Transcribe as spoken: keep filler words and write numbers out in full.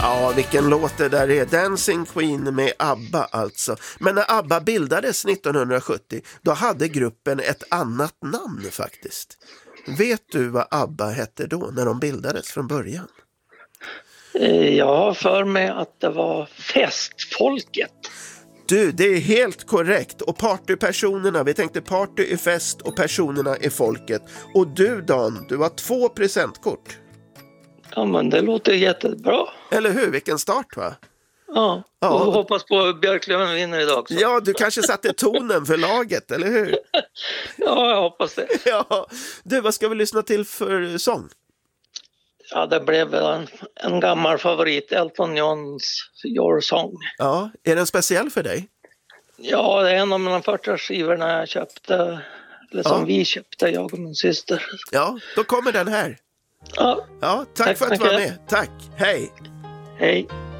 Ja, vilken låt det där är. Dancing Queen med ABBA alltså. Men när ABBA bildades nittonhundrasjuttio, då hade gruppen ett annat namn faktiskt. Vet du vad ABBA hette då när de bildades från början? Jag har för mig att det var Festfolket. Du, det är helt korrekt. Och partypersonerna, vi tänkte party är fest och personerna är folket. Och du Dan, du har två presentkort. Ja, men det låter jättebra. Eller hur? Vilken start, va? Ja, Ja. och hoppas på Björklöven vinner idag också. Ja, du kanske satte tonen för laget, eller hur? Ja, jag hoppas det. Ja. Du, vad ska vi lyssna till för sång? Ja, det blev väl en, en gammal favorit, Elton Johns Your Song. Ja, är den speciell för dig? Ja, det är en av mina första skivorna jag köpte, eller som Ja. vi köpte, jag och min syster. Ja, då kommer den här. Ja, Ja, tack, Tack för att du så var mycket. med. Tack, hej. hej.